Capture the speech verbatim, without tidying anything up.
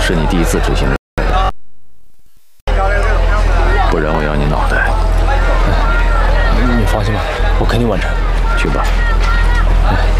是你第一次执行任务，不然我要你脑袋。 你放心吧，我肯定完成。 去吧。